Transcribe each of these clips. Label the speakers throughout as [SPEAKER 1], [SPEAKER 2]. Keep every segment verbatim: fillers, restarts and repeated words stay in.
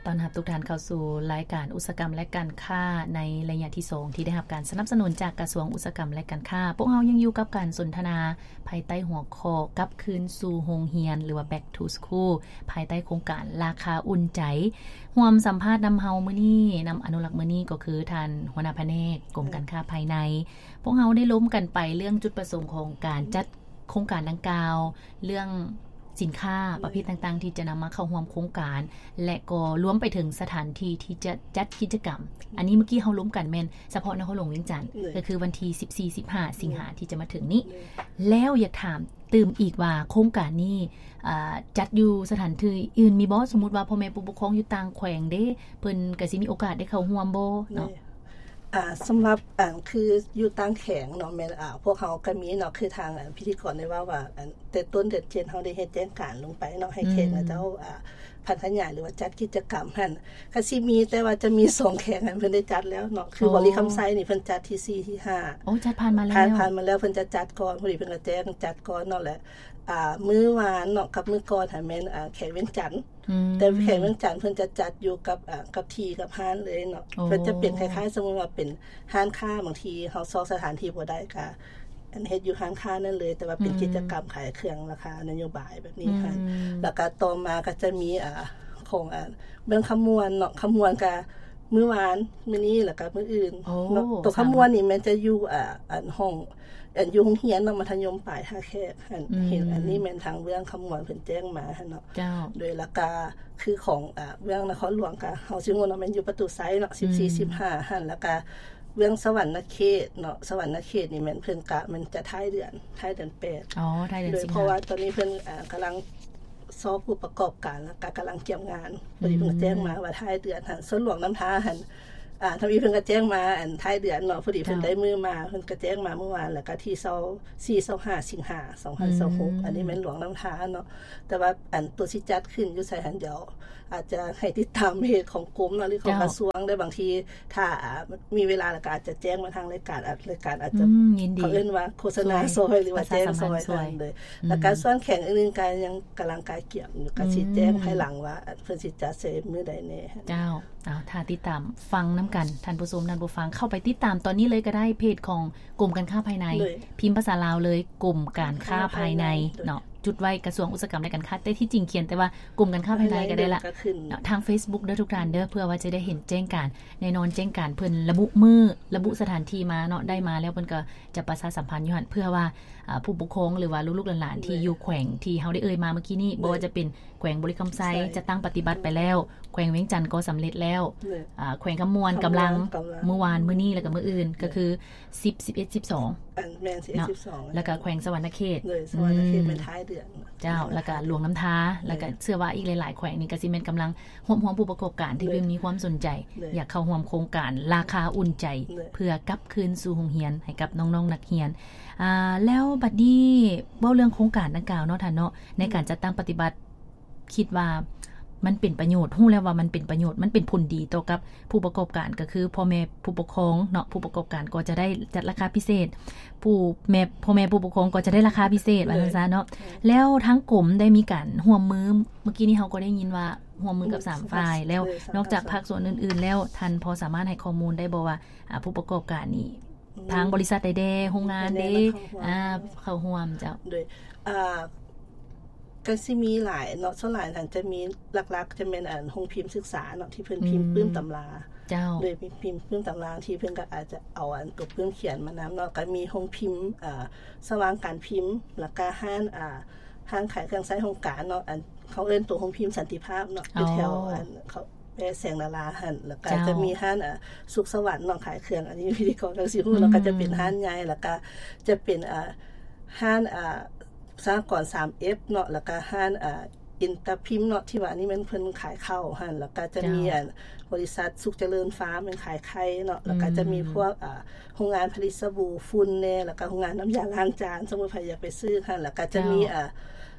[SPEAKER 1] ตอนรับทุกท่านเข้าสู่รายการอุตสาหกรรมและการค้าในระยะที่สองที่ได้รับการสนับสนุนจากกระทรวงอุตสาหกรรมและการค้าพวกเรายังอยู่กับการสนทนาภายใต้หัวข้อกลับคืนสู่โรงเรียนหรือว่า Back to School ภายใต้โครงการราคาอุ่นใจร่วมสัมภาษณ์นำเฮามื้อนี้นำอนุรักษ์มื้อนี้ก็คือท่านหัวหน้าแผนกกรมการค้าภายในพวกเราได้ล้มกันไปเรื่องจุดประสงค์ของการจัดโครงการดังกล่าวเรื่องสินค้าประเภทต่างๆที่จะนำมาเข้าร่วมโครงการและก็รวมไปถึงสถานที่ที่จะจัดกิจกรรมอันนี้เมื่อกี้เฮาล้มกันแม่นเฉพาะนครหลวงเวียงจันทน์ก็คือวันที่สิบสี่ สิบห้าสิงหาที่จะมาถึงนี้แล้วอยากถามตื่มอีกว่าโครงการนี้จัดอยู่สถานที่อื่นมีบ่สมมุติว่าพ่อแม่ผู้ปกครองอยู่ต่างแขวงเด้เพิ่นก็สิมีโอกาสได้เข้าร่วมบ่เนาะ
[SPEAKER 2] อ่าสำหรับอ่าคืออยู่ต่างแขวงเนาะแม่นอ่าพวกเฮาก็มีเนาะคือทางอ่าพิธีกรได้ว่าว่าแต่ต้นเดือนเจ็ดเฮาได้เฮ็ดแจ้งการลงไปเนาะให้แขกนะเจ้าอ่าพันธญาหรือว่าจัดกิจกรรมหั่นก็สิมีแต่ว่าจะมีสองแขวงนั้นเพิ่นได้จัดแล้วเนาะคือบริคำไซนี่เพิ่นจัดที่สี่ที่ห้า
[SPEAKER 1] โอ้จัดผ่านมาแล้ว
[SPEAKER 2] ผ่านมาแล้วเพิ่นจะจัดก่อนพอดีเพิ่นก็แจ้งจัดก่อนเนาะแหละอ่ามื้อวานเนาะกับมื้อก่อนหั่นแม่นอ่าแขวงเวียงจันทน์แต่แขวงเวียงจันทน์เพิ่นจะจัดอยู่กับอ่ากับที่กับห้านเลยเนาะเพิ่นจะเป็นคล้ายๆสมมุติว่าเป็นห้านค้าบางทีเฮาซอกสถานที่บ่ได้ก็อันเฮ็ดอยู่ห้านค้านั่นเลยแต่ว่าเป็นกิจกรรมขายเครื่องราคานโยบายแบบนี้ค่ะแล้วก็ต่อมาก็จะมีอ่าของอ่าเบิ่งขมวนเนาะขมวนก็มื้อวานมื้อนี้แล้วก็มื้ออื่นเนาะตัวขมวนนี่มันจะอยู่อ่าอันห้องอันอยู่โรงเรียนเนาะมัธยมปลายท่าแขกหั่นเห็นอันนี้แม่นทางเรื่องขมวนเพิ่นแจ้งมาหั่นเนาะ
[SPEAKER 1] เจ้า
[SPEAKER 2] โดยราคาคือของอ่าเรื่องนครหลวงก็เฮาสิฮู้เนาะมันอยู่ประตูไซเนาะสิบสี่ สิบห้าหั่นแล้วก็เรื่องสวรรณเขตเนาะสวรรณเขตนี่แม่นเพิ่นกะมันจะท้ายเดือนท้ายเดือนแปด
[SPEAKER 1] อ๋อท้ายเดือนสิงหา
[SPEAKER 2] เพราะว่าตอนนี้เพิ่นอ่ากำลังสอบผู้ประกอบการแล้วก็กำลังเกี่ยวงานพอดีเพิ่นแจ้งมาว่าท้ายเดือนหั่นส่วนหลวงน้ำท้าหั่นอ่าทวีเพิ่นก็แจ้งมาอันท้ายเดือนเนาะพอดีเพิ่นได้มือมาเพิ่นก็แจ้งมาเมื่อวานแล้วก็ที่ยี่สิบสี่ ยี่สิบห้าสิงหาคมสองพันยี่สิบหกอันนี้แม่นหลวงน้ำท้าเนาะแต่ว่าอันตัวสิจัดขึ้นอยู่ไสหั่นเดี๋ยวอาจจะให้ติดตามเพจของกรมเนาะหรือของกระทรวงได้บางทีถ้ามีเวลาแล้วก็อาจจะแจ้งมาทางรายการอัดรายการอาจจะเขาเอิ้นว่าโฆษณาซอยหรือว่าแจ้งซอยนั่นเลยแล้วก็ส่วนแข่งอื่นๆก็ยังกำลังกายเกี่ยวอยู่ก็สิแจ้งภายหลังว่าเพิ่นสิจัดเสร็จมื้อใดแน่
[SPEAKER 1] เจ้าอ้าวถ้าติดตามฟังนํากันท่านผู้ชมท่านผู้ฟังเข้าไปติดตามตอนนี้เลยก็ได้เพจของกรมการค้าภายในพิมพ์ภาษาลาวเลยกรมการค้าภายในเนาะจุดไว้กระทรวงอุตสาหกรรมและการค้าแต่ที่จริงเขียนแต่ว่ากลุ่มการค้าภายในก็ได้ละทาง Facebook เด้อทุกท่านเด้อเพื่อว่าจะได้เห็นแจ้งการแน่นอนแจ้งการเพิ่นระบุมือระบุสถานที่มาเนาะได้มาแล้วเพิ่นก็จะประชาสัมพันธ์อยู่หั่นเพื่อว่าผู้ปกครองหรือว่าลูกๆหลานๆที่อยู่แขวงที่เฮาได้เอ่ยมาเมื่อกี้นี้บ่ว่าจะเป็นแขวงบริคำไซจะตั้งปฏิบัติไปแล้วแขวงเวียงจันทน์ก็สำเร็จแล้วอ่าแขวงขมวนกำลังเมื่อวานมื้อนี้แล้วก็มื้ออื่นก็คือสิบ สิบเอ็ด สิบสอง
[SPEAKER 2] อันแม่นสิบเอ็ด สิบสอง
[SPEAKER 1] แล้วก็แขวงสวรรณเขต
[SPEAKER 2] เลยสวรรณเขตเป็นท้ายเดือน
[SPEAKER 1] เจ้าแล้วก็หลวงน้ำท้าแล้วก็เชื่อว่าอีกหลายๆแขวงนี่ก็สิแม่นกำลังร่วมๆผู้ประกอบการที่เพิ่นมีความสนใจอยากเข้าร่วมโครงการราคาอุ่นใจเพื่อกลับคืนสู่โรงเรียนให้กับน้องๆนักเรียนอ่าแล้วบัดนี้เว้าเรื่องโครงการดังกล่าวเนาะท่านเนาะในการจัดตั้งปฏิบัติคิดว่ามันเป็นประโยชน์ฮู้แล้วว่ามันเป็นประโยชน์มันเป็นผลดีต่อกับผู้ประกอบการก็คือพ่อแม่ผู้ปกครองเนาะผู้ประกอบการก็จะได้จัดราคาพิเศษผู้แม่พ่อแม่ผู้ปกครองก็จะได้ราคาพิเศษว่าซั่นซะเนาะแล้วทั้งกลุ่มได้มีการร่วมมือเมื่อกี้นี้เฮาก็ได้ยินว่าร่วมมือกับสามฝ่ายแล้วนอกจากภาคส่วนอื่นๆแล้วท่านพอสามารถให้ข้อมูลได้บ่ว่าผู้ประกอบการนี่ทางบริษัทใดๆโรงงานเด้อ่าเข้าร่วมเจ้า
[SPEAKER 2] โดยอ่าก็สิมีหลายเนาะส่วนหลายท่านจะมีหลักๆจะเป็นอันโรงพิมพ์ศึกษาเนาะที่เพิ่นพิมพ์ปึ้มตำรา
[SPEAKER 1] เจ้า
[SPEAKER 2] โดยพิมพ์ปึ้มตำราที่เพิ่นก็อาจจะเอาอันตัวปึ้มเขียนมานําเนาะก็มีโรงพิมพ์อ่าสว่างการพิมพ์แล้วก็ห้านอ่าห้างขายเครื่องใช้โรงการเนาะอันเขาเอิ้นตัวโรงพิมพ์สันติภาพเนาะอยู่แถวอันเขาแม่แสงดาราหั่นแล้วก็จะมีห้านอ่าสุขสวรรค์เนาะขายเครื่องอันนี้พิธีกรจังสิฮู้แล้วก็จะเป็นห้านใหญ่แล้วก็จะเป็นอ่าห้านอ่าสหกรณ์ สามเอฟ เนาะแล้วก็ห้านอ่าอินเตอร์พิมพ์เนาะที่ว่านี่มันเพิ่นขายข้าวหั่นแล้วก็จะมีอันบริษัทสุขเจริญฟาร์มเป็นขายไข่เนาะแล้วก็จะมีพวกอ่าโรงงานผลิตสบู่ฝุ่นแน่แล้วก็โรงงานน้ำยาล้างจานสมมุติใครอยากไปซื้อหั่นแล้วก็จะมีอ่า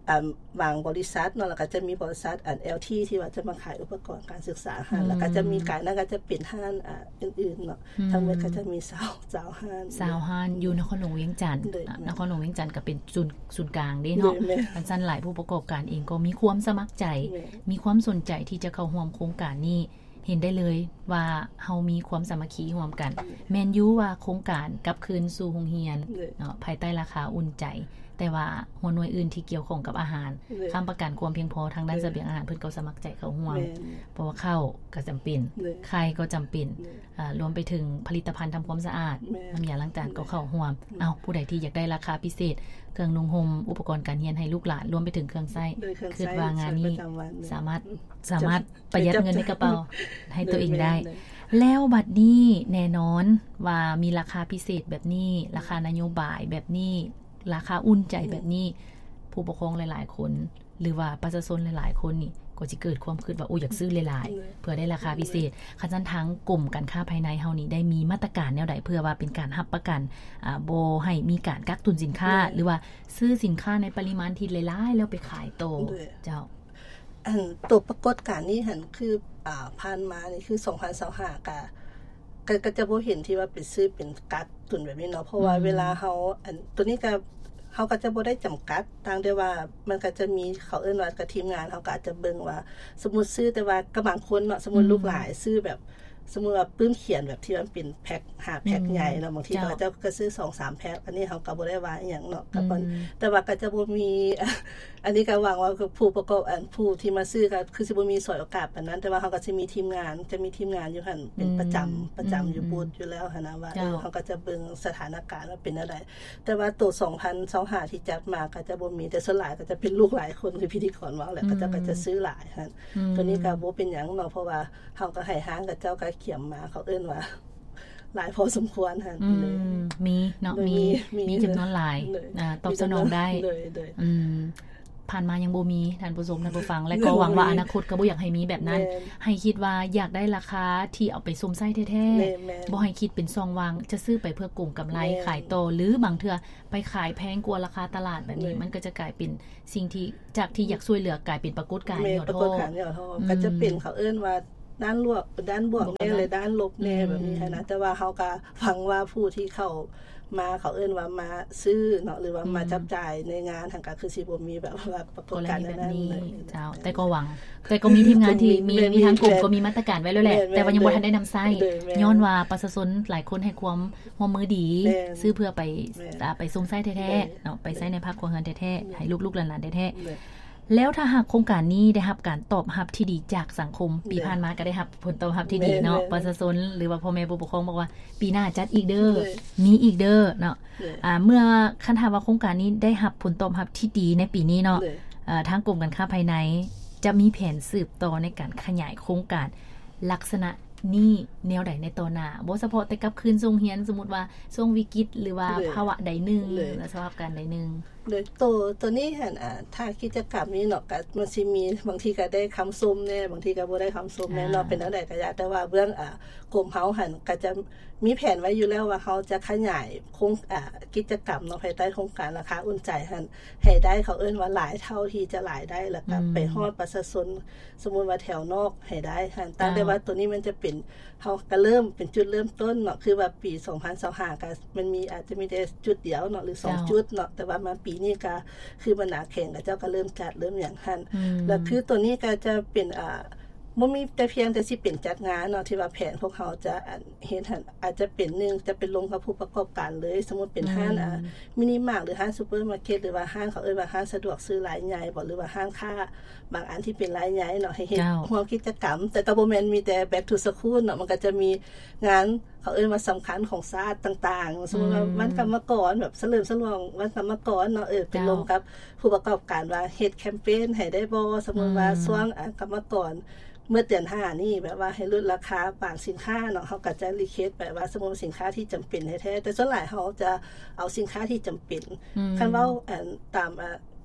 [SPEAKER 2] อ่าบางบริษัทเนาะแล้วก็จะมีบริษัทอัน แอล ที ที่ว่าจะมาขายอุปกรณ์การศึกษาให้แล้วก็จะมีการนั้นก็จะเป็นห้านอ่าอื่นๆเนาะทั้งหมดก็จะมียี่สิบห้าน
[SPEAKER 1] ยี่สิบห้านอยู่นครหลวงเวียงจันทน์นครหลวงเวียงจันทน์ก็เป็นศูนย์ศูนย์กลางเด้เนาะอันซั่นหลายผู้ประกอบการเองก็มีความสมัครใจมีความสนใจที่จะเข้าร่วมโครงการนี้เห็นได้เลยว่าเฮามีความสามัคคีร่วมกันแม่นอยู่ว่าโครงการกลับคืนสู่โรงเรียนเนาะภายใต้ราคาอุ่นใจแต่ว่าหัวหน่วยอื่นที่เกี่ยวข้องกับอาหารค้ำประกันความเพียงพอทางด้านเสบียงอาหารเพิ่นก็สมัครใจเข้าร่วมเพราะว่าข้าวก็จำเป็นไข่ก็จำเป็นอ่ารวมไปถึงผลิตภัณฑ์ทำความสะอาดน้ำยาล้างจานก็เข้าร่วมเอ้าผู้ใดที่อยากได้ราคาพิเศษเครื่องนุ่งห่มอุปกรณ์การเรียนให้ลูกหลานรวมไปถึงเครื่องใช้คิดว่างานนี้สามารถสามารถประหยัดเงินในกระเป๋าให้ตัวเองได้แล้วบัดนี้แน่นอนว่ามีราคาพิเศษแบบนี้ราคานโยบายแบบนี้ราคาอุ่นใจแบบนี้ผู้ปกครองหลายๆคนหรือว่าประชาชนหลายๆคนนี่ก็สิเกิดความคิดว่าโอ้อยากซื้อหลายๆเพื่อได้ราคาพิเศษคันทั้งกลุ่มการค้าภายในเฮานี่ได้มีมาตรการแนวใดเพื่อว่าเป็นการรับประกันอ่าบ่ให้มีการกักตุนสินค้าหรือว่าซื้อสินค้าในปริมาณที่หลายๆแล้วไปขายโตเจ้า
[SPEAKER 2] อันตัวปรากฏการณ์นี้หั่นคืออ่าผ่านมานี่คือสองพันยี่สิบห้าก็ก็จะบ่เห็นที่ว่าเป็นซื้อเป็นกักตุนแบบนี้เนาะเพราะว่าเวลาเฮาอันตัวนี้ก็เฮาก็จะบ่ได้จำกัดทางได้ว่ามันก็จะมีเขาเอิ้นว่ากับทีมงานเฮาก็อาจจะเบิ่งว่าสมมุติซื้อแต่ว่าก็บางคนเนาะสมมุติลูกหลายซื้อแบบสมมุติว่าปื้มเขียนแบบที่มันเป็นแพ็คห้าแพ็คใหญ่เนาะบางทีเขาจะก็ซื้อ สองสาม แพ็คอันนี้เฮาก็บ่ได้ว่าอีหยังเนาะก็แต่ว่าก็จะบ่มีอันนี้ก็หวังว่าผู้ประกอบอันผู้ที่มาซื้อก็คือสิบ่มีสอยโอกาสปานนั้นแต่ว่าเฮาก็สิมีทีมงานจะมีทีมงานอยู่หั่นเป็นประจำประจำอยู่บูธอยู่แล้วหั่นนะว่าเฮาก็จะเบิ่งสถานการณ์ว่าเป็นจังได๋แต่ว่าตัวสองพันยี่สิบห้าที่จัดมาก็จะบ่มีแต่ส่วนหลายก็จะเป็นลูกหลายคนคือพิธีกรว่าแหละก็จะก็จะซื้อหลายหั่นตัวนี้ก็บ่เป็นหยังเนาะเพราะว่าเฮาก็ให้ห้างกับเจ้าก็เขียมมาเขาเอิ้นว่าหลายพอสมควรหั่น
[SPEAKER 1] มีเนาะมีมีจำนวนหลายอ่าตอบสนองได้อืมผ่านมายังบ่มีท่านผู้ชมท่านผู้ฟังและก็หวังว่าอนาคตก็บ่อยากให้มีแบบนั้นให้คิดว่าอยากได้ราคาที่เอาไปซุมไส้แท้ๆบ่ให้คิดเป็นซองวางจะซื้อไปเพื่อโกงกำไรขายโตหรือบางเทื่อไปขายแพงกว่าราคาตลาดแบบนี้มันก็จะกลายเป็นสิ่งที่จากที่อยากช่วยเหลือกลายเป็นปรากฏการณ์
[SPEAKER 2] ยอดโทก็จะเป็นเขาเอิ้นว่าด้านลวกด้านบวกแน่เลยด้านลบแน่แบบนี้นะแต่ว่าเฮาก็ฟังว่าผู้ที่เข้ามาเขาเอิ้นว่ามาซื้อเนาะหรือว่ามาจับจ่ายในงานทางก็คือสิบ่มีแบบว่าปรากฏการณ์นั้น
[SPEAKER 1] เจ้าแต่ก็หวังแต่ก็มีทีมงานที่มีมีทางกลุ่มก็มีมาตรการไว้แล้วแหละแต่ว่ายังบ่ทันได้นำใช้ย้อนว่าประชาชนหลายคนให้ความร่วมมือดีซื้อเพื่อไปไปซุมไส้แท้ๆเนาะไปใช้ในภาคครัวเรือนแท้ๆให้ลูกๆหลานๆแท้ๆแล้วถ้าหากโครงการนี้ได้รับการตอบรับที่ดีจากสังคมปีผ่านมาก็ได้รับผลตอบรับที่ดีเนาะประชาชนหรือว่าพ่อแม่ผู้ปกครองบอกว่าปีหน้าจัดอีกเด้อมีอีกเด้อเนาะอ่าเมื่อคันถามว่าโครงการนี้ได้รับผลตอบรับที่ดีในปีนี้เนาะเอ่อทางกรมการค้าภายในจะมีแผนสืบต่อในการขยายโครงการลักษณะนี่แนวใดในต่อหน้าบ่เฉพาะแต่กับคืนทรงเฮียนสมมุติว่าช่วงวิกฤตหรือว่าภาวะใดนึงหรือสภาพการใดนึง
[SPEAKER 2] โดยตัวตัวนี้หั่นอ่าถ้ากิจกรรมนี้เนาะก็มันสิมีบางทีก็ได้คำชมแน่บางทีก็บ่ได้คำชมแน่เนาะเป็นจังได๋ก็อยากแต่ว่าเบื้องอ่ากรมเฮาหั่นก็จะมีแผนไว้อยู่แล้วว่าเฮาจะขยายโครงอ่ากิจกรรมเนาะภายใต้โครงการราคาอุ่นใจหั่นให้ได้เขาเอิ้นว่าหลายเท่าที่จะหลายได้แล้วก็ไปฮอดประชาชนสมมุติว่าแถวนอกให้ได้หั่นตั้งแต่ว่าตัวนี้มันจะเป็นเฮาก็เริ่มเป็นจุดเริ่มต้นเนาะคือว่าปีสองพันยี่สิบห้าก็มันมีอาจจะมีแต่จุดเดียวเนาะหรือสองจุดเนาะแต่ว่ามาปีนี้ก็คือบรรดาแข่งกับเจ้าก็เริ่มจัดเริ่มอย่างหั่นแล้วคือตัวนี้ก็จะเป็นอ่าบ่มีแต่เพียงแต่สิเป็นจัดงานเนาะที่ว่าแผนพวกเฮาจะเฮ็ดหั่นอาจจะเป็นนึงจะเป็นลงกับผู้ประกอบการเลยสมมุติเป็นห้างอ่ามินิมาร์ทหรือห้างซุปเปอร์มาร์เก็ตหรือว่าห้างเขาเอิ้นว่าห้างสะดวกซื้อรายใหญ่บ่หรือว่าห้างค้าบางอันที่เป็นรายใหญ่เนาะให้เฮ็ดร่วมกิจกรรมแต่ก็บ่แม่นมีแต่ back to school เนาะมันก็จะมีงานเขาเอิ้นว่าสำคัญของชาติต่างๆสมมุติว่าวันกรรมกรแบบเฉลิมฉลองวันกรรมกรเนาะเออเป็นลงกับผู้ประกอบการว่าเฮ็ดแคมเปญให้ได้บ่สมมุติว่าช่วงกรรมกรเมื่อเดือนห้านี่แบบว่าให้ลดราคาบางสินค้าเนาะเฮาก็จะรีเควสต์แบบว่าสมมุติสินค้าที่จำเป็นแท้ๆแต่ส่วนหลายเฮาจะเอาสินค้าที่จำเป็นคันเว้าอันตามอ่า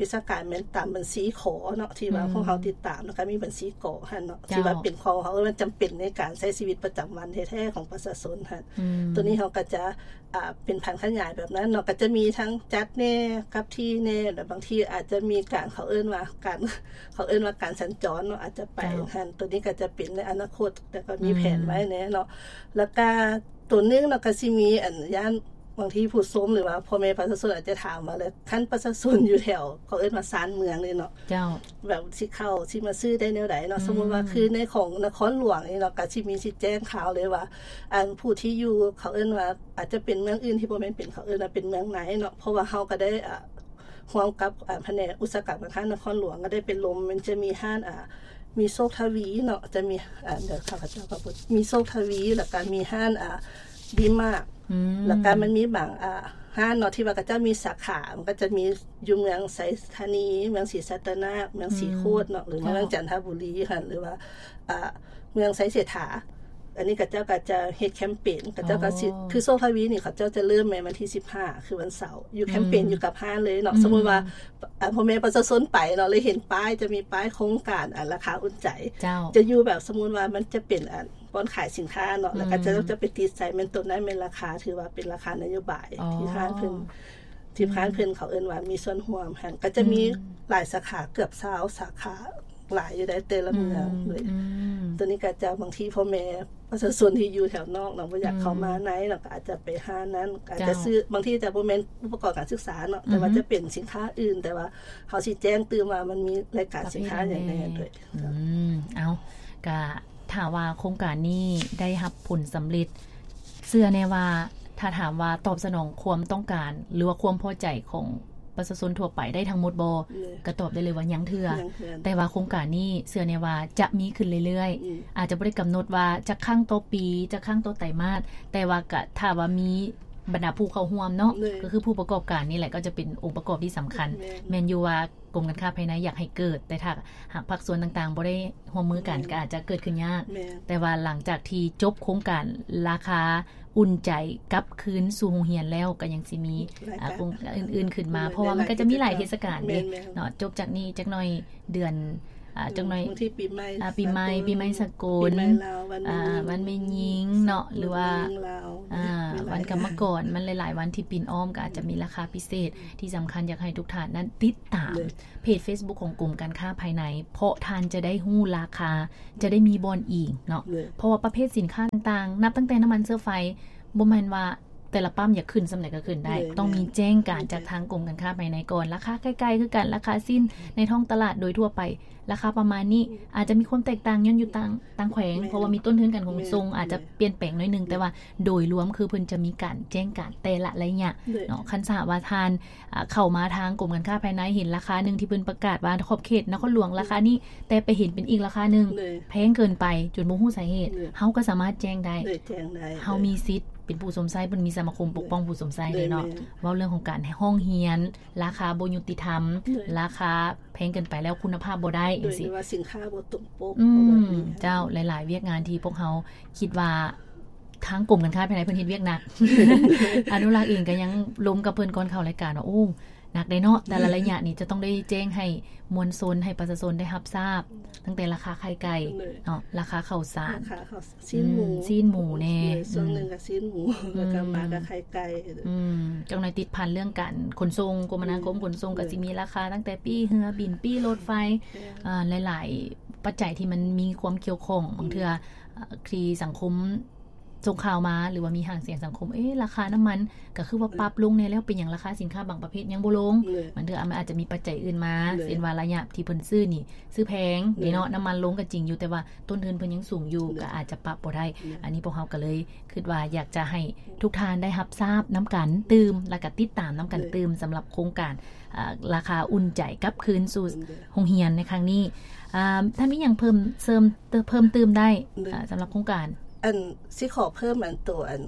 [SPEAKER 2] วิชาการแม่นตามบัญชีขอเนาะที่ว่าพวกเฮาติดตามแล้วก็มีบัญชีขอหั่นเนาะที่ว่าเป็นของเฮามันจำเป็นในการใช้ชีวิตประจำวันแท้ๆของประชาชนหั่นตัวนี้เฮาก็จะอ่าเป็นพันธุ์ขยายแบบนั้นเนาะก็จะมีทั้งจัดแน่กับที่แน่แล้วบางทีอาจจะมีการเขาเอิ้นว่าการเขาเอิ้นว่าการสัญจรเนาะอาจจะไปหั่นตัวนี้ก็จะเป็นในอนาคตแต่ก็มีแผนไว้แน่เนาะแล้วก็ตัวนึงเนาะก็สิมีอันย่านบางทีผู้ชมหรือว่าพ่อแม่ประชาชนอาจจะถามว่าแล้วคันประชาชนอยู่แถวเขาเอิ้นว่าศาลเมืองนี่เนาะเจ้าแบบสิเข้าสิมาซื้อได้แนวใดเนาะสมมุติว่าคือในของนครหลวงนี่เนาะก็สิมีสิแจ้งข่าวเลยว่าอันผู้ที่อยู่เขาเอิ้นว่าอาจจะเป็นเมืองอื่นที่บ่แม่นเป็นเขาเอิ้นว่าเป็นเมืองไหนเนาะเพราะว่าเฮาก็ได้อ่าร่วมกับอ่าแผนกอุตสาหกรรมการค้านครหลวงก็ได้เป็นลมมันจะมีห้านอ่ามีโซกทวีเนาะจะมีอ่าเดี๋ยวข้าพเจ้าก็พูดมีโซกทวีแล้วก็มีห้านอ่าดีมากแล้วก็มันมีบางอ่าห้านเนาะที่ว่าก็จะมีสาขามันก็จะมีอยู่เมืองไสธานีเมืองศรีสัตนาเมืองศรีโคตรเนาะหรือเมืองจันทบุรีค่ะหรือว่าอ่าเมืองไสเสถาอันนี้ก็เจ้าก็จะเฮ็ดแคมเปญก็เจ้าก็คือโซทวีนี่เขาเจ้าจะเริ่มในวันที่สิบห้าคือวันเสาร์อยู่แคมเปญอยู่กับห้านเลยเนาะสมมุติว่าพ่อแม่ประชาชนไปเนาะเลยเห็นป้ายจะมีป้ายโครงการอ่ะราคาอุ่นใจจะอยู่แบบสมมุติว่ามันจะเป็นอ่ะป้อนขายสินค้าเนาะแล้วก็จะจะไปติดใส่มันตัวนั้นเป็นราคาถือว่าเป็นราคานโยบายที่ห้านเพิ่นที่ห้านเพิ่นเขาเอิ้นว่ามีส่วนร่วมหั่นก็จะมีหลายสาขาเกือบยี่สิบสาขาหลายอยู่ในแต่ละเมืองเลยตัวนี้ก็จะบางทีพ่อแม่ประชาชนที่อยู่แถวนอกเนาะบ่อยากเข้ามาไหนเนาะก็อาจจะไปหานั้นอาจจะซื้อบางทีจะบ่แม่นอุปกรณ์การศึกษาเนาะแต่ว่าจะเป็นสินค้าอื่นแต่ว่าเฮาสิแจ้งตื่นว่ามันมีรายการสินค้าอย่างใดด้วย
[SPEAKER 1] อืมเอาก็ถ้าว่าโครงการนี้ได้รับผลสำเร็จเชื่อแน่ว่าถ้าถามว่าตอบสนองความต้องการหรือว่าความพอใจของประชาชนทั่วไปได้ทั้งหมดบ่ก็ตอบได้เลยว่ายังเทื่อแต่ว่าโครงการนี้เชื่อแน่ว่าจะมีขึ้นเรื่อยๆอาจจะบ่ได้กำหนดว่าจะครั้งต่อปีจะครั้งต่อไตรมาสแต่ว่าก็ถ้าว่ามีบรรดาผู้เข้าร่วมเนาะก็คือผู้ประกอบการนี่แหละก็จะเป็นองค์ประกอบที่สำคัญแม่นอยู่ว่ากรมการค้าภายในอยากให้เกิดแต่ถ้าหากภาคส่วนต่างๆบ่ได้ร่วมมือกันก็อาจจะเกิดขึ้นยากแต่ว่าหลังจากที่จบโครงการราคาอุ่นใจกลับคืนสู่โรงเรียนแล้วก็ยังสิมีโครงการอื่นๆขึ้นมาเพราะว่ามันก็จะมีหลายเทศกาลเด้เนาะจบจากนี้จักหน่อยเดือนอ่าจังหน่อย
[SPEAKER 2] บางทีปีใหม่
[SPEAKER 1] อ่าปีใหม่ปีใหม่สากลอ่าวันแม่ยิงเนาะหรือว่าอ่าวันกรรมกรมันหลายๆวันที่ปีนอ้อมก็อาจจะมีราคาพิเศษที่สำคัญอยากให้ทุกท่านนั้นติดตามเพจ Facebook ของกลุ่มการค้าภายในเพราะท่านจะได้ฮู้ราคาจะได้มีบอนอีกเนาะเพราะว่าประเภทสินค้าต่างๆนับตั้งแต่น้ำมันเชื้อไฟบ่แม่นว่าแต่ละปั๊มอยากขึ้นสำไหนก็ขึ้นได้ต้องมีแจ้งการจากทางกรมการค้าภายในก่อนราคาใกล้ๆคือกันราคาสิ้นในท้องตลาดโดยทั่วไปราคาประมาณนี้อาจจะมีความแตกต่างย้อนอยู่ต่างต่างแขวงเพราะว่ามีต้นทุนการขนส่งอาจจะเปลี่ยนแปลงน้อยนึงแต่ว่าโดยรวมคือเพิ่นจะมีการแจ้งการแต่ละระยะเนาะคันสหว่าทานเข้ามาทางกรมการค้าภายในเห็นราคานึงที่เพิ่นประกาศว่าขอบเขตนครหลวงราคานี้แต่ไปเห็นเป็นอีกราคานึงแพงเกินไปจนบ่ฮู้สาเหตุเฮาก็สามารถแจ้งได้เฮามีสิทธิ์เป็นผู้สมไส้เพิ่นมีสมาคมปกป้องผู้สมไส้เลยเนาะเว้าเรื่องของการห้องเรียนราคาบ่ยุติธรรมราคาแพงเกินไปแล้วคุณภาพบ่ได้จังซี่
[SPEAKER 2] ว่าสินค้าบ่ตรงปก
[SPEAKER 1] อืมเจ้าหลายๆเวียกงานที่พวกเฮาคิดว่าทางกรมการค้าภายในเพิ่นเฮ็ดเวียกหนัก อนุรักษ์เองก็ยังล้มกับเพิ่นก่อนเข้ารายการว่าโอ้หนักได้เนาะแต่ละระยะนี้จะต้องได้แจ้งให้มวลชนให้ประชาชนได้รับทราบตั้งแต่ราคาไข่ไก่เนาะราคาข้าวสาร
[SPEAKER 2] ราคาข้าวซีนหมู
[SPEAKER 1] ซีนหมูแน่
[SPEAKER 2] ส่วนนึงก็ซีนหมูแล้วก็มากับไข่ไก่
[SPEAKER 1] อืมจังหน่อยติดพันเรื่องการขนส่งกรมนาคมขนส่งก็สิมีราคาตั้งแต่ปี้เรือบินปี้รถไฟอ่าหลายๆปัจจัยที่มันมีความเกี่ยวข้องบางเทื่อที่สังคมส่งข่าวมาหรือว่ามีห่างเสียงสังคมเอ๊ะราคาน้ำมันก็คือว่าปรับลงในแล้วเป็นอย่างราคาสินค้าบางประเภทยังบ่ลงมันเถอะมันอาจจะมีปัจจัยอื่นมาเช่นว่าระยะที่เพิ่นซื้อนี่ซื้อแพงนี่เนาะน้ำมันลงก็จริงอยู่แต่ว่าต้นทุนเพิ่นยังสูงอยู่ก็อาจจะปรับบ่ได้อันนี้พวกเฮาก็เลยคิดว่าอยากจะให้ทุกท่านได้รับทราบน้ำกันตื่มแล้วก็ติดตามน้ำกันตื่มสำหรับโครงการราคาอุ่นใจกลับคืนสู่โรงเรียนในครั้งนี้ท่านมีหยังเพิ่มเสริมเพิ่มเติมได้สำหรับโครงการ
[SPEAKER 2] อันสิขอเพิ่มอันตัวอัน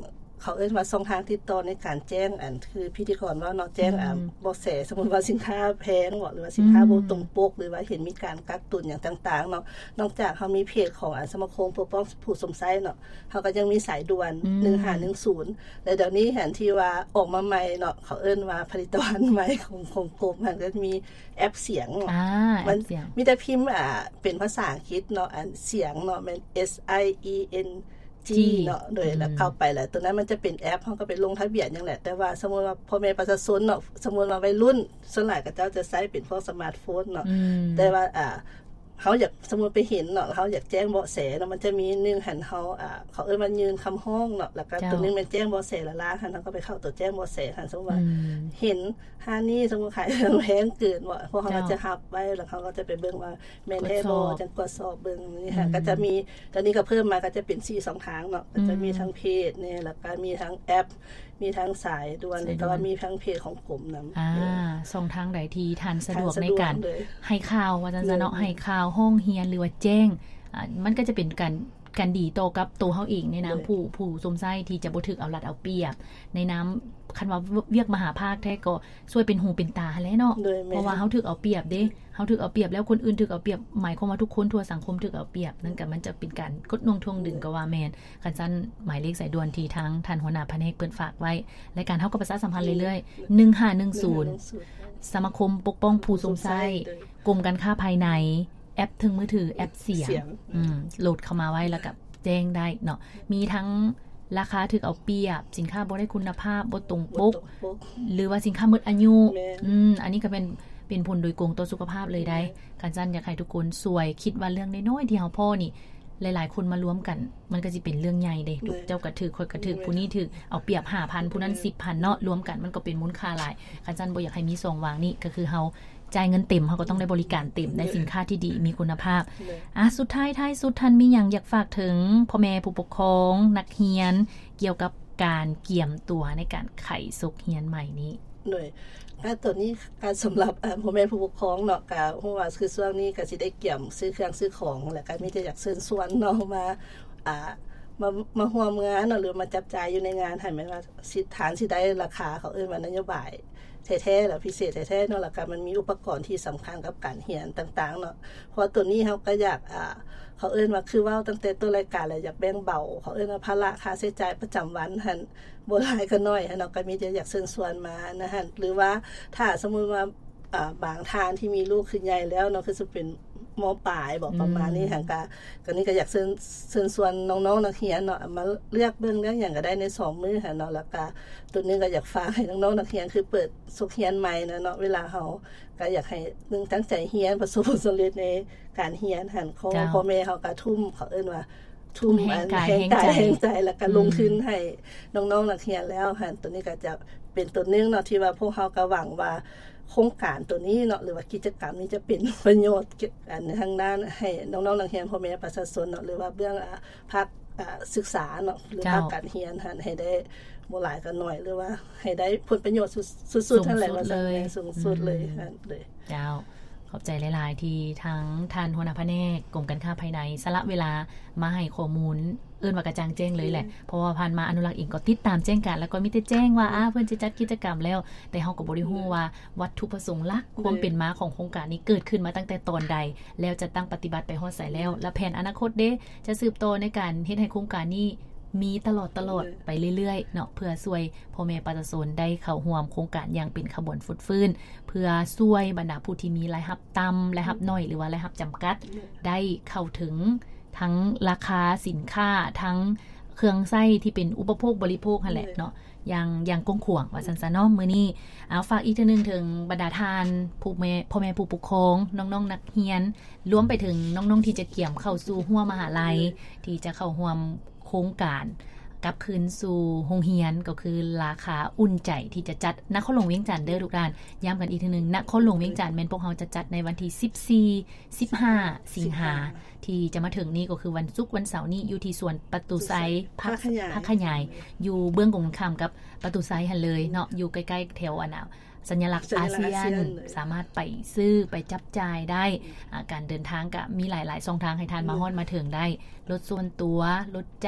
[SPEAKER 2] เขาเอิ้นว่าช่องทางติดต่อในการแจ้งอันคือพิธีกรว่าเนาะแจ้งอ่าบ่แสสมมุติว่าสินค้าแพงบ่หรือว่าสินค้าบ่ตรงปกหรือว่าเห็นมีการกักตุนอย่างต่างๆเนาะนอกจากเฮามีเพจของสมาคมปกป้องผู้สงสัยเนาะเฮาก็ยังมีสายด่วนหนึ่งห้าหนึ่งศูนย์และเดี๋ยวนี้เห็นที่ว่าออกมาใหม่เนาะเขาเอิ้นว่าผลิตภัณฑ์ใหม่ของของกรมมันก็มีแอปเสียง
[SPEAKER 1] อ่า
[SPEAKER 2] มันมีแต่พิมพ์อ่าเป็นภาษาอังกฤษเนาะอันเสียงเนาะมัน S I E N G เนาะโดยแล้วเข้าไปแล้วตัวนั้นมันจะเป็นแอปเฮาก็ไปลงทะเบียนจังแหละแต่ว่าสมมุติว่าพ่อแม่ประชาชนเนาะสมมุติว่าวัยรุ่นส่วนหลายก็เจ้าจะใช้เป็นพวกสมาร์ทโฟนเนาะแต่ว่าอ่าเฮาอยากสมมุติไปเห็นเนาะเฮาอยากแจ้งเบาะแสเนาะมันจะมีนึงหันเฮาอ่าเขาเอิ้นว่ายืนคำห้องเนาะแล้วก็ตัวนึงเป็นแจ้งเบาะแสละล่ะหันเฮาก็ไปเข้าตัวแจ้งเบาะแสหันสมมุติว่าเห็นหานี่สมมุติขายแพงเกินว่าพวกเฮาก็จะรับไว้แล้วเขาก็จะไปเบิ่งว่าแม่นแท้บ่จังตรวจสอบเบิ่งนี่ค่ะก็จะมีตอนนี้ก็เพิ่มมาก็จะเป็นสี่ช่องทางเนาะก็จะมีทั้งเพจนี่แล้วก็มีทั้งแอปมีทั้งสายด่วนแล้วก็มีทั้งเพจของกรมนำ
[SPEAKER 1] อ่าช่องทางใดที่ท่านสะดวกในการให้ข่าวว่าจังซั่นเนาะให้ข่าวห้องเรียนหรือว่าแจ้งอ่ามันก็จะเป็นการการดีต่อกับตัวเฮาเองในนามผู้ผู้สมไส้ที่จะบ่ถูกเอารัดเอาเปรียบในนามคันว่าเวียกมหาภาคแท้ก็ช่วยเป็นหูเป็นตาแหละเนาะเพราะว่าเฮาถูกเอาเปรียบเด้เฮาถูกเอาเปรียบแล้วคนอื่นถูกเอาเปรียบหมายความว่าทุกคนทั่วสังคมถูกเอาเปรียบนั่นก็มันจะเป็นการกดนวงทวงดึงก็ว่าแม่นคันซั่นหมายเลขสายด่วนที่ทางท่านหัวหน้าแผนกเปิ้นฝากไว้รายการเฮาก็ประชาสัมพันธ์เรื่อยๆหนึ่งห้าหนึ่งศูนย์สมาคมปกป้องผู้สมไส้กรมการค้าภายในแอปถึงมือถือแอปเสียงอืมโหลดเข้ามาไว้แล้วก็แจ้งได้เนาะมีทั้งราคาถูกเอาเปรียบสินค้าบ่ได้คุณภาพบ่ตรงปกหรือว่าสินค้าหมดอายุอืมอันนี้ก็เป็นเป็นผลโดยกงต่อสุขภาพเลยได้คันซั่นอยากให้ทุกคนสวยคิดว่าเรื่องน้อยๆที่เฮาพ้อนี่หลายๆคนมารวมกันมันก็สิเป็นเรื่องใหญ่เด้ทุกเจ้าก็ถูกคนก็ถูกผู้นี้ถูกเอาเปรียบ ห้าพัน ผู้นั้น สิบพัน เนาะรวมกันมันก็เป็นมูลค่าหลายคันซั่นบ่อยากให้มีสองวางนี่ก็คือเฮาจ่ายเงินเต็มเฮาก็ต้องได้บริการเต็มได้สินค้าที่ดีมีคุณภาพอ่ะสุดท้ายท้ายสุดท่านมีหยังอยากฝากถึงพ่อแม่ผู้ปกครองนักเรียนเกี่ยวกับการเกี่ยมตัวในการไขสุกเรียนใหม่นี้
[SPEAKER 2] หน่วยก็ตัวนี้การสำหรับพ่อแม่ผู้ปกครองเนาะก็ฮู้ว่าคือช่วงนี้ก็สิได้เกี่ยมซื้อเครื่องซื้อของแล้วก็มีแต่อยากเชิญชวนเนาะมาอ่ามามาร่วมงานเนาะหรือมาจับจ่ายอยู่ในงานให้แม่นว่าสิฐานสิได้ราคาเขาเอิ้นว่านโยบายแท้ๆแล้วพิเศษแท้ๆเนาะแล้วก็มันมีอุปกรณ์ที่สำคัญกับการเรียนต่างๆเนาะเพราะตัวนี้เฮาก็อยากอ่าเขาเอิ้นว่าคือว่าตั้งแต่ต้นรายการแล้วอยากแบ่งเบาเขาเอิ้นว่าภาระค่าใช้จ่ายประจำวันหั่นบ่หลายก็น้อยเนาะก็มีแต่อยากเชิญชวนมานะฮะหรือว่าถ้าสมมุติว่าอ่าบางทานที่มีลูกขึ้นใหญ่แล้วเนาะคือสิเป็นม.ปลายบอกประมาณนี้หั่นก็ก็นี่ก็อยากเชิญเชิญชวนน้องๆนักเรียนเนาะมาเลือกเบิ่งเรื่องหยังก็ได้ในสองมื้อหั่นเนาะแล้วก็ตัวนึงก็อยากฝากให้น้องๆนักเรียนคือเปิดสุขเรียนใหม่นะเนาะเวลาเฮาก็อยากให้นึงตั้งใจเรียนประสบผลสำเร็จในการเรียนหั่นขอพ่อแม่เฮาก็ทุ่มเขาเอิ้นว่าทุ่มแรงกายแรงใจแล้วก็ลงทุนให้น้องๆนักเรียนแล้วหั่นตัวนี้ก็จะเป็นตัวนึงเนาะที่ว่าพวกเฮาก็หวังว่าโครงการตัวนี้เนาะหรือว่ากิจกรรมนี้จะเป็นประโยชน์อันทางด้านให้น้องๆนักเรียนพ่อแม่ประชาชนเนาะหรือว่าเรื่องอ่าภาคอ่าศึกษาเนาะหรือภาคการเรียนหั่นให้ได้บ่หลายก็น้อยหรือว่าให้ได้ผลประโยชน์สุดๆนั่นแหละว่าสูงสุดเลยหั่นเลย
[SPEAKER 1] เจ้าขอบใจหลายๆที่ทั้งท่านหัวหน้าแผนกกรมการค้าภายในสละเวลามาให้ข้อมูลเอิ้นว่ากระจ่างแจ้งเลยแหละเพราะว่าผ่านมาอนุรักษ์เองก็ติดตามแจ้งกันแล้วก็มีแต่แจ้งว่าอ้าเพิ่นสิจัดกิจกรรมแล้วแต่เฮาก็บ่ได้ฮู้ว่าวัตถุประสงค์หลักความเป็นมาของโครงการนี้เกิดขึ้นมาตั้งแต่ตอนใดแล้วจะตั้งปฏิบัติไปฮอดไสแล้วและแผนอนาคตเด้จะสืบต่อในการเฮ็ดให้โครงการนี้มีตลอดตลอดไปเรื่อยๆเนาะเพื่อช่วยพ่อแม่ประชาชนได้เข้าร่วมโครงการอย่างเป็นขบวนฟุดฟื้นเพื่อช่วยบรรดาผู้ที่มีรายรับต่ำรายรับน้อยหรือว่ารายรับจำกัดได้เข้าถึงทั้งราคาสินค้าทั้งเครื่องใช้ที่เป็นอุปโภคบริโภคนั่นแหละเนาะอย่างอย่างกว้างขวางว่าซั่นๆเนาะมื้อนี้เอาฝากอีกเทื่อนึงถึงบรรดาทานผู้แม่พ่อแม่ผู้ปกครองน้องๆนักเรียนรวมไปถึงน้องๆที่จะเกี่ยมเข้าสู่รั้วมหาลัยที่จะเข้าร่วมโครงการกลับคืนสู่โรงเรียนก็คือราคาอุ่นใจที่จะจัดนครหลวงเวียงจันทน์เด้อทุกท่านย้ำกันอีกทีนึงนครหลวงเวียงจันทน์แม่นพวกเราจะจัดในวันที่สิบสี่ สิบห้าสิงหาที่จะมาถึงนี้ก็คือวันศุกร์วันเสาร์นี้อยู่ที่สวนประตูไซพักพักขยายอยู่เบื้องกงข้ามกับประตูไซหั่นเลยเนาะอยู่ใกล้ๆแถวอันน่ะสัญลักษณ์อาเซียนสามารถไปซื้อไปจับจ่ายได้การเดินทางก็มีหลายๆช่องทางให้ทานมาฮอดมาถึงได้รถส่วนตัวรถจักร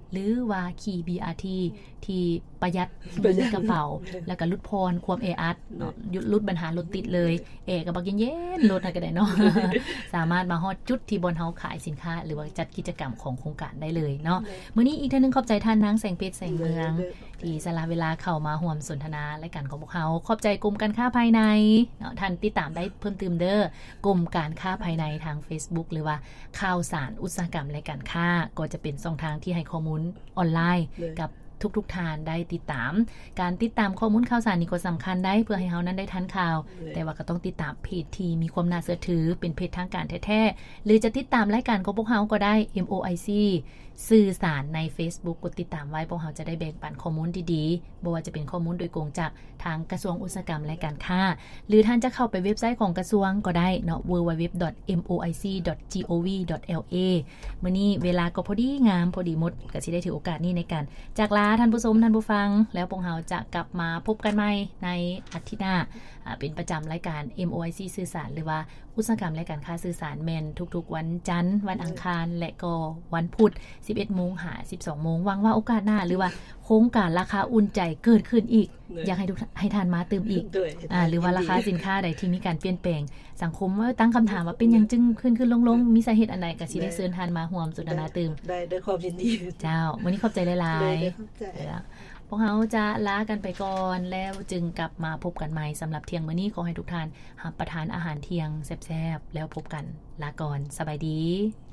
[SPEAKER 1] หรือว่าขี่ บี อาร์ ที ที่ประหยัดเงินในกระเป๋าแล้วก็ลดพรความแออัดเนาะลดปัญหารถติดเลยแอก็บักเย็นๆรถก็ได้เนาะ สามารถมาฮอดจุดที่บนเฮาขายสินค้าหรือว่าจัดกิจกรรมของโครงการได้เลยเนาะมื้อนี้อีกท่านนึงขอบใจท่านนางแสงเพชรแสงเมืองที่สละเวลาเข้ามาร่วมสนทนารายการของพวกเฮาขอบใจกรมการค้าภายในเนาะท่านติดตามได้เพิ่มเติมเด้อกรมการค้าภายในทาง Facebook หรือว่าข่าวสารอุตสาหกรรมและการค้าก็จะเป็นช่องทางที่ให้ข้อมูลออนไลน์กับทุกๆทานได้ติดตามการติดตามข้อมูลข่าวสารนี่ก็สำคัญได้เพื่อให้เฮานั้นได้ทันข่าวแต่ว่าก็ต้องติดตามเพจที่มีความน่าเชื่อถือเป็นเพจทางการแท้ๆหรือจะติดตามรายการของพวกเฮาก็ได้ เอ็ม โอ ไอ ซี สื่อสารใน Facebook กดติดตามไว้พวกเฮาจะได้แบ่งปันข้อมูลดีๆบ่ว่าจะเป็นข้อมูลโดยตรงจากทางกระทรวงอุตสาหกรรมและการค้าหรือท่านจะเข้าไปเว็บไซต์ของกระทรวงก็ได้เนาะ ดับเบิลยู ดับเบิลยู ดับเบิลยู ดอท เอ็ม โอ ไอ ซี ดอท จี โอ วี ดอท แอล เอ มื้อนี้เวลาก็พอดีงามพอดีหมดก็สิได้ถือโอกาสนี้ในการจากลาท่านผู้ชมท่านผู้ฟังแล้วพวกเฮาจะกลับมาพบกันใหม่ในอาทิตย์หน้าเป็นประจำรายการ เอ็ม โอ ไอ ซี สื่อสารหรือว่าอุตสาหกรรมและการค้าสื่อสารแม่นทุกๆวันจันทร์วันอังคารและก็วันพุธ สิบเอ็ดโมง หา สิบสองโมงหวังว่าโอกาสหน้าหรือว่าโครงการราคาอุ่นใจเกิดขึ้นอีกอยากให้ทุกให้ทานมาเติมอีกอ่าหรือว่าราคาสินค้าใดที่มีการเปลี่ยนแปลงสังคมว่าตั้งคำถามว่าเป็นหยังจึงขึ้นขึ้นลงๆมีสาเหตุอันใดก็สิได้เชิญทานมาร่วมสนทนาเติม
[SPEAKER 2] ได้ด้วยความยินดี
[SPEAKER 1] เจ้าวันนี้ขอบใจหลายๆพวกเราจะลากันไปก่อนแล้วจึงกลับมาพบกันใหม่สำหรับเที่ยงมื้อนี้ขอให้ทุกท่านรับประทานอาหารเที่ยงแซ่บๆแล้วพบกันลาก่อนสบายดี